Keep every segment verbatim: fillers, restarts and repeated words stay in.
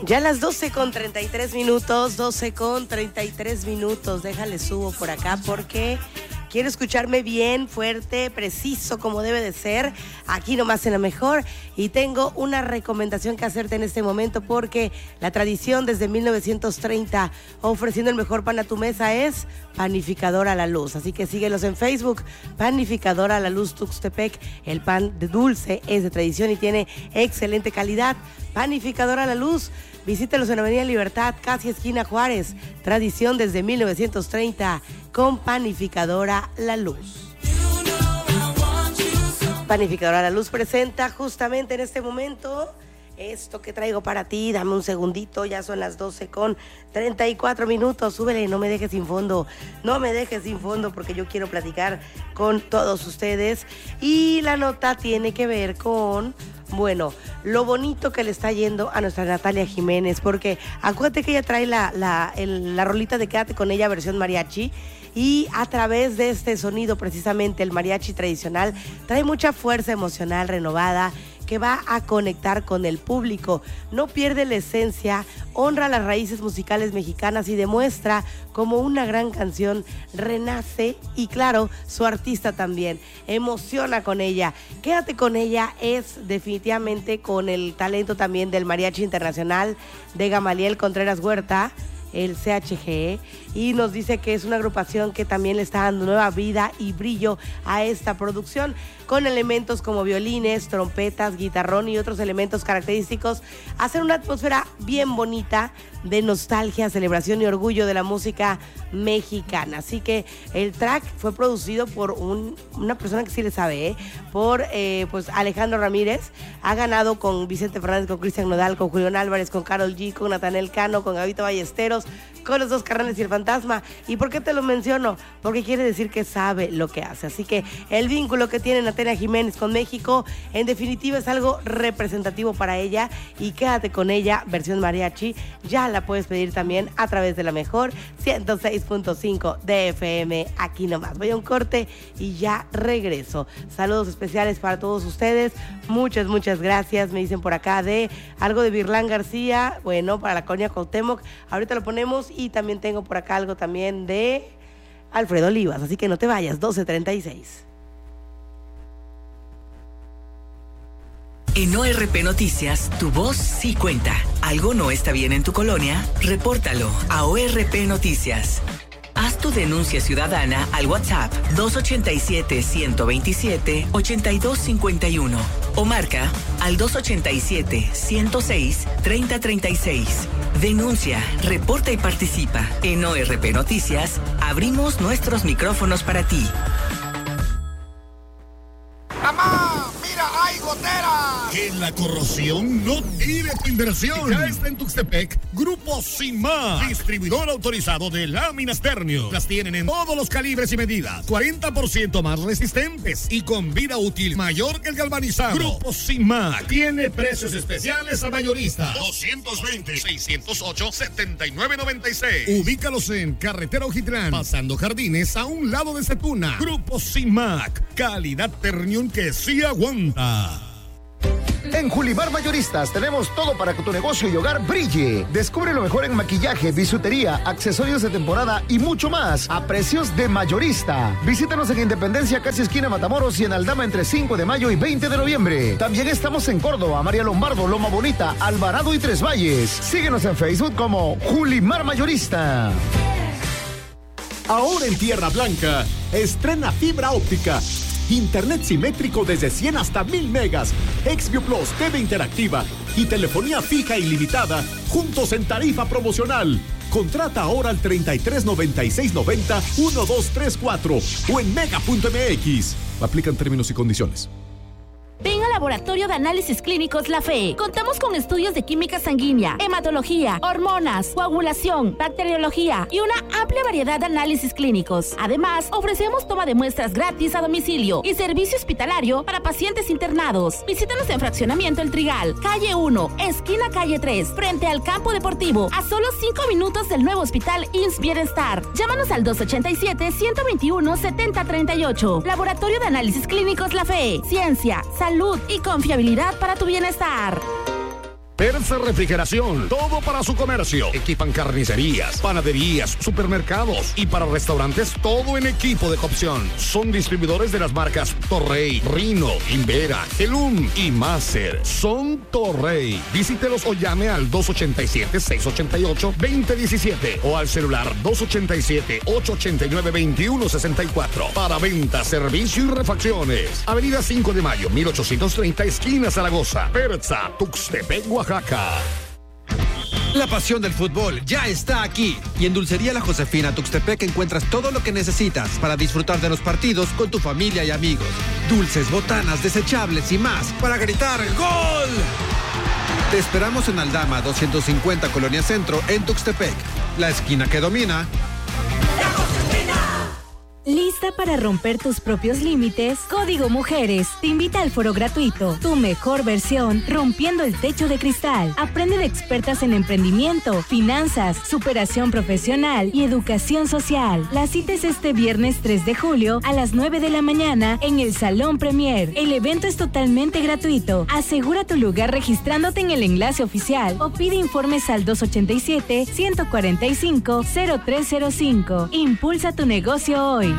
Ya las doce con treinta y tres minutos, doce con treinta y tres minutos. Déjale subo por acá porque quiero escucharme bien, fuerte, preciso, como debe de ser. Aquí nomás en La Mejor. Y tengo una recomendación que hacerte en este momento porque la tradición desde mil novecientos treinta ofreciendo el mejor pan a tu mesa es Panificadora La Luz. Así que síguelos en Facebook, Panificadora La Luz Tuxtepec. El pan de dulce es de tradición y tiene excelente calidad. Panificadora La Luz. Visítelos en Avenida Libertad, casi esquina Juárez. Tradición desde mil novecientos treinta con Panificadora La Luz. Panificadora La Luz presenta justamente en este momento esto que traigo para ti. Dame un segundito, ya son las doce con treinta y cuatro minutos. Súbele, no me dejes sin fondo, no me dejes sin fondo porque yo quiero platicar con todos ustedes. Y la nota tiene que ver con... Bueno, lo bonito que le está yendo a nuestra Natalia Jiménez, porque acuérdate que ella trae la, la, el, la rolita de Quédate con ella versión mariachi, y a través de este sonido, precisamente el mariachi tradicional, trae mucha fuerza emocional renovada que va a conectar con el público. No pierde la esencia, honra las raíces musicales mexicanas y demuestra cómo una gran canción renace y claro, su artista también. Emociona con ella. Quédate con ella es definitivamente con el talento también del mariachi internacional de Gamaliel Contreras Huerta, el C H G, y nos dice que es una agrupación que también le está dando nueva vida y brillo a esta producción, con elementos como violines, trompetas, guitarrón y otros elementos característicos. Hacer una atmósfera bien bonita de nostalgia, celebración y orgullo de la música mexicana. Así que el track fue producido por un, una persona que sí le sabe, ¿eh? por eh, pues Alejandro Ramírez. Ha ganado con Vicente Fernández, con Cristian Nodal, con Julián Álvarez, con Karol G, con Natanael Cano, con Gabito Ballesteros, con Los Dos Carnales y el Fantasma. ¿Y por qué te lo menciono? Porque quiere decir que sabe lo que hace. Así que el vínculo que tiene Natalia Jiménez con México, en definitiva, es algo representativo para ella. Y Quédate con ella, versión mariachi, ya la puedes pedir también a través de La Mejor ciento seis punto cinco de F M. Aquí nomás. Voy a un corte y ya regreso. Saludos especiales para todos ustedes. Muchas, muchas gracias. Me dicen por acá de algo de Virlán García. Bueno, para la colonia Cuauhtémoc. Ahorita lo ponemos. Y también tengo por acá algo también de Alfredo Olivas. Así que no te vayas. doce treinta y seis. En O R P Noticias, tu voz sí cuenta. ¿Algo no está bien en tu colonia? Repórtalo a O R P Noticias. Haz tu denuncia ciudadana al WhatsApp dos ochenta y siete, ciento veintisiete, ochenta y dos cincuenta y uno o marca al dos ochenta y siete, ciento seis, treinta treinta y seis. Denuncia, reporta y participa. En O R P Noticias, abrimos nuestros micrófonos para ti. ¡Mamá! ¡Mira, hay goteras! Que la corrosión no tire tu inversión. Ya está en Tuxtepec Grupo Simar, distribuidor autorizado de láminas Ternium. Las tienen en todos los calibres y medidas, cuarenta por ciento más resistentes y con vida útil mayor que el galvanizado. Grupo Simar tiene precios especiales a mayorista. doscientos veinte, seiscientos ocho, setenta y nueve noventa y seis. Ubícalos en Carretera Ojitlán, pasando Jardines, a un lado de Setuna. Grupo Simar, calidad Ternium que sí aguanta. En Julimar Mayoristas tenemos todo para que tu negocio y hogar brille. Descubre lo mejor en maquillaje, bisutería, accesorios de temporada y mucho más a precios de mayorista. Visítanos en Independencia, casi esquina Matamoros, y en Aldama entre cinco de mayo y veinte de noviembre. También estamos en Córdoba, María Lombardo, Loma Bonita, Alvarado y Tres Valles. Síguenos en Facebook como Julimar Mayorista. Ahora en Tierra Blanca, estrena fibra óptica. Internet simétrico desde cien hasta mil megas, Xview Plus, T V interactiva y telefonía fija ilimitada, juntos en tarifa promocional. Contrata ahora al treinta y tres noventa y seis noventa, doce treinta y cuatro o en mega punto m x. Aplican términos y condiciones. Ven al Laboratorio de Análisis Clínicos La Fe. Contamos con estudios de química sanguínea, hematología, hormonas, coagulación, bacteriología y una amplia variedad de análisis clínicos. Además, ofrecemos toma de muestras gratis a domicilio y servicio hospitalario para pacientes internados. Visítanos en Fraccionamiento El Trigal, calle uno, esquina calle tres, frente al campo deportivo, a solo cinco minutos del nuevo hospital I M S S Bienestar. Llámanos al dos ochenta y siete, ciento veintiuno, setenta treinta y ocho. Laboratorio de Análisis Clínicos La Fe. Ciencia, salud y confiabilidad para tu bienestar. Persa Refrigeración, todo para su comercio. Equipan carnicerías, panaderías, supermercados y para restaurantes todo en equipo de cocción. Son distribuidores de las marcas Torrey, Rino, Invera, Helum y Maser. Son Torrey. Visítelos o llame al dos ochenta y siete, seiscientos ochenta y ocho, veinte diecisiete o al celular dos ochenta y siete, ochocientos ochenta y nueve, veintiuno sesenta y cuatro. Para venta, servicio y refacciones. Avenida cinco de mayo, mil ochocientos treinta, esquina Zaragoza. Persa, Tuxtepec, Oaxaca. La pasión del fútbol ya está aquí. Y en Dulcería La Josefina Tuxtepec encuentras todo lo que necesitas para disfrutar de los partidos con tu familia y amigos. Dulces, botanas, desechables y más para gritar ¡Gol! Te esperamos en Aldama doscientos cincuenta Colonia Centro en Tuxtepec. La esquina que domina. ¿Lista para romper tus propios límites? Código Mujeres te invita al foro gratuito, tu mejor versión, rompiendo el techo de cristal. Aprende de expertas en emprendimiento, finanzas, superación profesional y educación social. La cita es este viernes tres de julio a las nueve de la mañana en el Salón Premier. El evento es totalmente gratuito. Asegura tu lugar registrándote en el enlace oficial o pide informes al dos ochenta y siete, ciento cuarenta y cinco, cero tres cero cinco. Impulsa tu negocio hoy.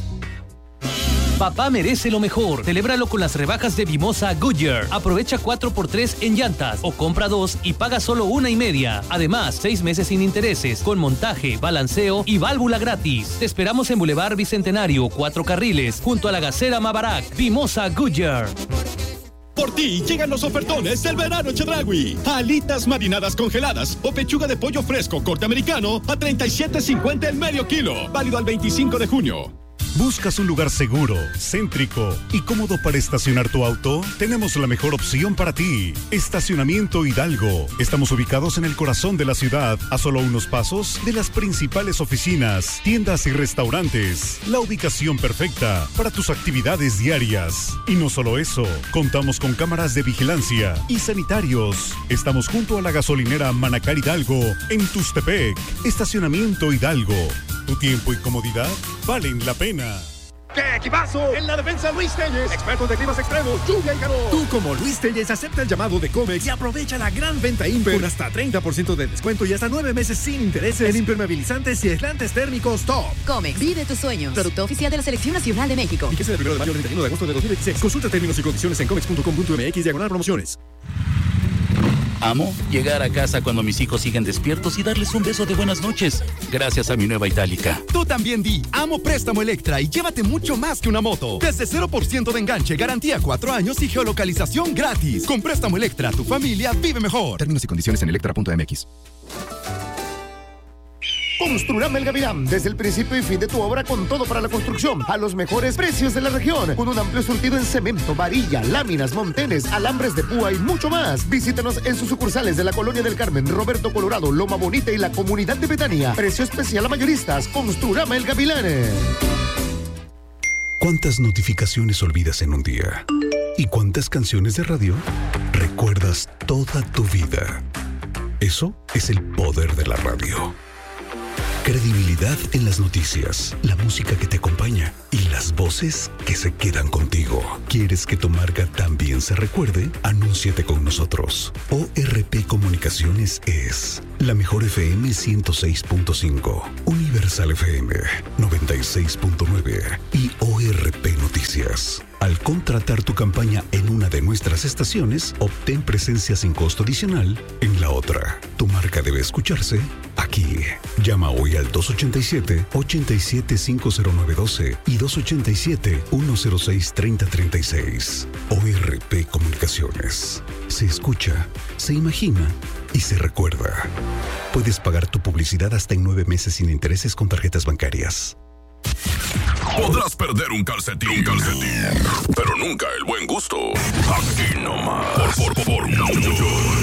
Papá merece lo mejor. Celébralo con las rebajas de Vimosa Goodyear. Aprovecha cuatro por tres en llantas o compra dos y paga solo una y media. Además, seis meses sin intereses, con montaje, balanceo y válvula gratis. Te esperamos en Boulevard Bicentenario, cuatro carriles, junto a la Gacera Mabarak. Vimosa Goodyear. Por ti llegan los ofertones del verano Chedraui. Alitas marinadas congeladas o pechuga de pollo fresco corte americano a treinta y siete cincuenta el medio kilo. Válido al veinticinco de junio. ¿Buscas un lugar seguro, céntrico y cómodo para estacionar tu auto? Tenemos la mejor opción para ti. Estacionamiento Hidalgo. Estamos ubicados en el corazón de la ciudad, a solo unos pasos de las principales oficinas, tiendas y restaurantes. La ubicación perfecta para tus actividades diarias. Y no solo eso, contamos con cámaras de vigilancia y sanitarios. Estamos junto a la gasolinera Manacar Hidalgo en Tuxtepec. Estacionamiento Hidalgo. Tu tiempo y comodidad valen la pena. ¡Qué equipazo! En la defensa Luis Telles, expertos de climas extremos, lluvia y calor. Tú como Luis Telles acepta el llamado de Comex y aprovecha la gran venta Imper con hasta treinta por ciento de descuento y hasta nueve meses sin intereses en impermeabilizantes y aislantes térmicos top. Comex, vive tus sueños. Producto oficial de la Selección Nacional de México. Fíjese del primero de mayo al treinta y uno de agosto de dos mil veintiséis. Consulta términos y condiciones en comex punto com punto m x diagonal promociones. Amo llegar a casa cuando mis hijos siguen despiertos y darles un beso de buenas noches, gracias a mi nueva Itálica. Tú también di, amo Préstamo Electra y llévate mucho más que una moto. Desde cero por ciento de enganche, garantía cuatro años y geolocalización gratis. Con Préstamo Electra, tu familia vive mejor. Términos y condiciones en electra punto m x. Construrama El Gavilán, desde el principio y fin de tu obra con todo para la construcción, a los mejores precios de la región, con un amplio surtido en cemento, varilla, láminas, montenes, alambres de púa y mucho más. Visítanos en sus sucursales de la Colonia del Carmen, Roberto Colorado, Loma Bonita y la Comunidad de Betania. Precio especial a mayoristas. Construrama El Gavilán. ¿Cuántas notificaciones olvidas en un día? ¿Y cuántas canciones de radio recuerdas toda tu vida? Eso es el poder de la radio. Credibilidad en las noticias, la música que te acompaña y las voces que se quedan contigo. ¿Quieres que tu marca también se recuerde? Anúnciate con nosotros. O R P Comunicaciones es la mejor F M ciento seis punto cinco, Universal F M noventa y seis punto nueve y O R P Noticias. Al contratar tu campaña en una de nuestras estaciones, obtén presencia sin costo adicional en la otra. Tu marca debe escucharse aquí. Llama hoy al dos ochenta y siete, ochenta y siete, cinco cero nueve doce y dos ochenta y siete, uno cero seis, treinta treinta y seis. O R P Comunicaciones. Se escucha, se imagina y se recuerda. Puedes pagar tu publicidad hasta en nueve meses sin intereses con tarjetas bancarias. Podrás perder un calcetín, un calcetín, pero nunca el buen gusto. Aquí nomás. Por, por, por, mucho.